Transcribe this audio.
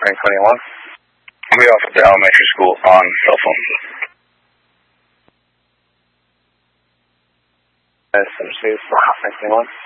Frank 21. I'll be off at the elementary school on cell phone. SM6 for Frank 21.